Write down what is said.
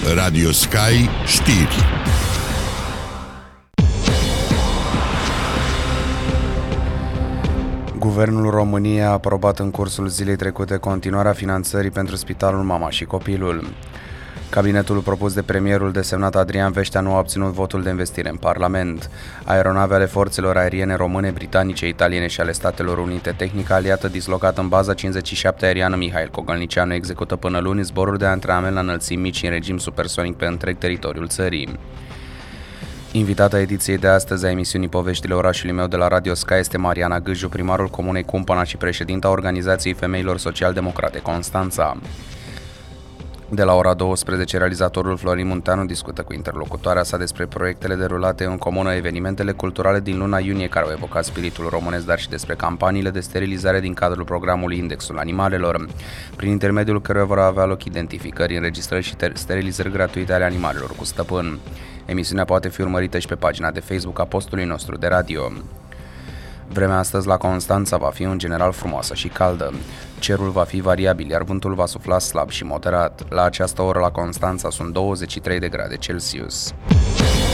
Radio Sky Știri. Guvernul României a aprobat în cursul zilei trecute continuarea finanțării pentru Spitalul Mama și Copilul. Cabinetul propus de premierul desemnat Adrian Veștea nu a obținut votul de investire în Parlament. Aeronave ale forțelor aeriene române, britanice, italiene și ale Statelor Unite, tehnică aliată dislocată în baza 57 aeriană Mihail Cogălnicianu, execută până luni zboruri de antrenament la înălțimi mici în regim supersonic pe întreg teritoriul țării. Invitata ediției de astăzi a emisiunii Poveștile orașului meu de la Radio Sky este Mariana Gâju, primarul Comunei Cumpăna și președinta Organizației Femeilor Social-Democrate Constanța. De la ora 12, realizatorul Florin Munteanu discută cu interlocutoarea sa despre proiectele derulate în comună, evenimentele culturale din luna iunie care au evocat spiritul românesc, dar și despre campaniile de sterilizare din cadrul programului Indexul Animalelor, prin intermediul căruia vor avea loc identificări, înregistrări și sterilizări gratuite ale animalelor cu stăpân. Emisiunea poate fi urmărită și pe pagina de Facebook a postului nostru de radio. Vremea astăzi la Constanța va fi în general frumoasă și caldă. Cerul va fi variabil, iar vântul va sufla slab și moderat. La această oră la Constanța sunt 23 de grade Celsius.